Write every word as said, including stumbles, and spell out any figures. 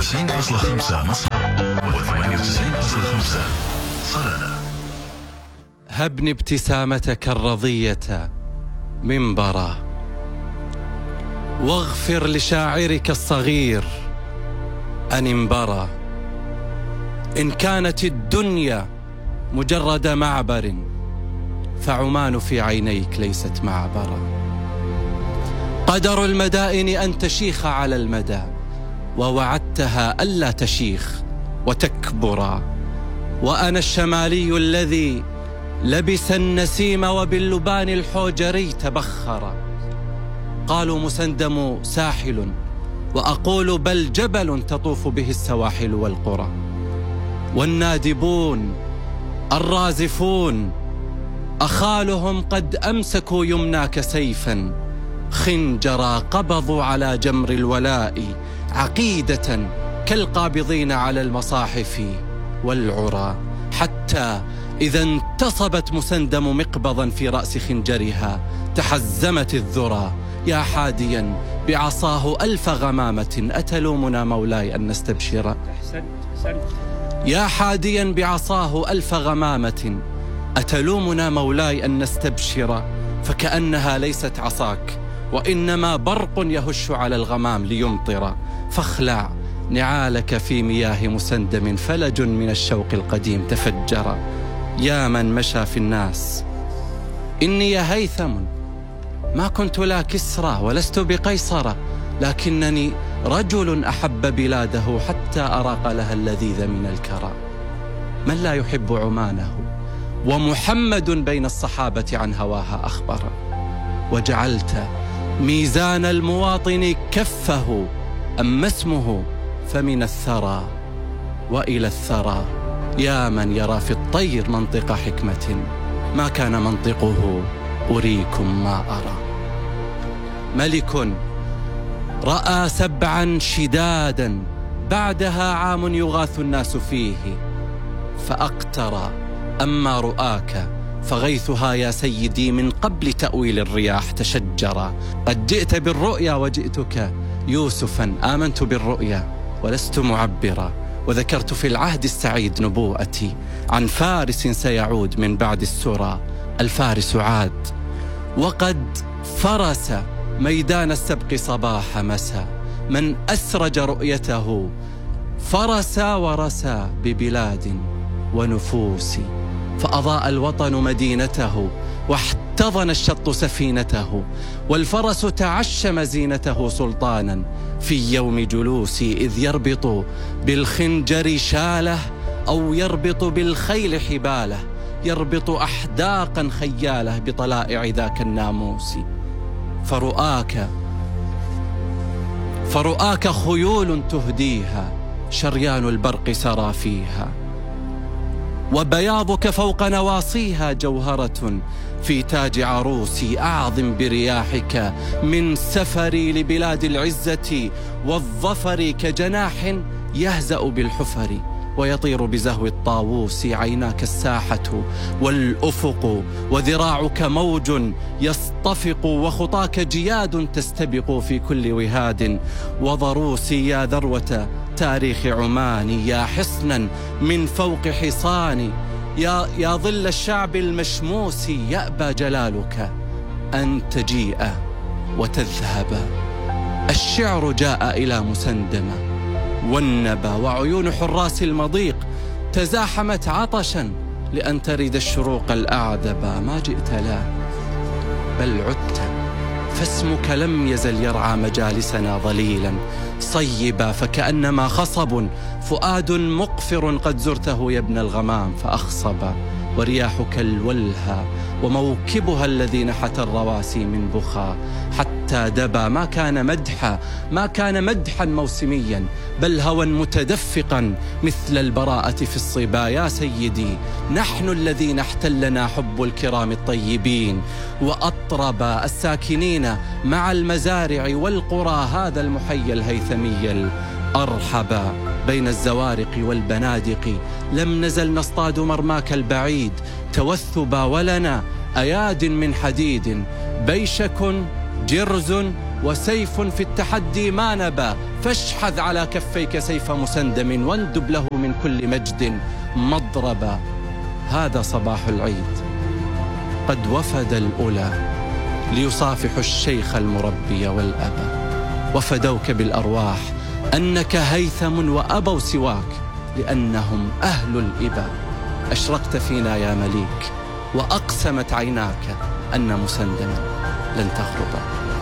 وتسعين فاصلة خمسة مصر وثمانية وتسعين فاصلة خمسة صلالة. هبني ابتسامتك الرضية منبرا، واغفر لشاعرك الصغير أن انبرى. إن كانت الدنيا مجرد معبر فعمان في عينيك ليست معبرا. قدر المدائن أن تشيخ على المدى، ووعدتها ألا تشيخ وتكبرا. وأنا الشمالي الذي لبس النسيم وباللبان الحوجري تبخرا. قالوا مسندم ساحل، وأقول بل جبل تطوف به السواحل والقرى. والنادبون الرازفون أخالهم قد أمسكوا يمناك سيفا خنجرا. قبضوا على جمر الولاء عقيدة كالقابضين على المصاحف والعرى. حتى إذا انتصبت مسندم مقبضا في رأس خنجرها تحزمت الذرى. يا حاديا بعصاه ألف غمامة أتلومنا مولاي أن نستبشر. يا حاديا بعصاه ألف غمامة أتلومنا مولاي أن نستبشر. فكأنها ليست عصاك وإنما برق يهش على الغمام ليمطر. فاخلع نعالك في مياه مسندم، فلج من الشوق القديم تفجر. يا من مشى في الناس إني يا هيثم ما كنت لا كسرى ولست بقيصر، لكنني رجل أحب بلاده حتى أراق لها اللذيذ من الكرى. من لا يحب عمانه ومحمد بين الصحابة عن هواها أخبر. وجعلت ميزان المواطن كفه، أما اسمه فمن الثرى وإلى الثرى. يا من يرى في الطير منطق حكمة ما كان منطقه أريكم ما أرى. ملك رأى سبعا شدادا بعدها عام يغاث الناس فيه فأقترى. أما رؤاك فغيثها يا سيدي من قبل تأويل الرياح تشجرا. قد جئت بالرؤيا وجئتك يوسفا، آمنت بالرؤيا ولست معبرا. وذكرت في العهد السعيد نبوءتي عن فارس سيعود من بعد السرى. الفارس عاد وقد فرس ميدان السبق صباح مساء. من أسرج رؤيته فرس ورسى ببلاد ونفوس. فأضاء الوطن مدينته واحتضن الشط سفينته. والفرس تعشم زينته سلطانا في يوم جلوسي. إذ يربط بالخنجر شاله أو يربط بالخيل حباله. يربط أحداقا خياله بطلائع ذاك الناموس. فرؤاك فرؤاك خيول تهديها، شريان البرق سرى فيها. وبياضك فوق نواصيها جوهرة في تاج عروسي. أعظم برياحك من سفري لبلاد العزة والظفر. كجناح يهزأ بالحفر ويطير بزهو الطاووس. عيناك الساحة والأفق وذراعك موج يصطفق. وخطاك جياد تستبق في كل وهاد وضروس. يا ذروة تاريخ عمان، يا حصنا من فوق حصان. يا, يا ظل الشعب المشموس، يأبى جلالك أن تجيء وتذهب. الشعر جاء إلى مسندم والنبى، وعيون حراس المضيق تزاحمت عطشا لأن ترد الشروق الأعذبا. ما جئت لا بل عدت، فاسمك لم يزل يرعى مجالسنا ظليلا صيبا. فكأنما خصب فؤاد مقفر قد زرته يا ابن الغمام فأخصبا. ورياحك الولهى وموكبها الذي نحت الرواسي من بخا حتى دبا. ما كان مدحا ما كان مدحا موسميا بل هوى متدفقا مثل البراءة في الصبا. يا سيدي نحن الذين احتلنا حب الكرام الطيبين وأطرب الساكنين مع المزارع والقرى. هذا المحيا الهيثمي الأرحب بين الزوارق والبنادق. لم نزل نصطاد مرماك البعيد توثبا، ولنا أياد من حديد. بيشك جرز وسيف في التحدي ما نبى، فاشحذ على كفيك سيف مسندم واندب له من كل مجد مضربا. هذا صباح العيد، قد وفد الأولى ليصافحوا الشيخ المربي والأبا، وفدوك بالأرواح أنك هيثم وأبوا سواك، لأنهم أهل الإبا. أشرقت فينا يا مليك، وأقسمت عيناك أن مسندما لن تغربا.